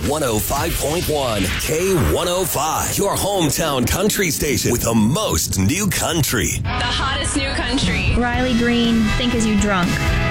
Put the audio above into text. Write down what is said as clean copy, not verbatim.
105.1 K105, your hometown country station with the most new country. The hottest new country. Riley Green, Think As You Drunk.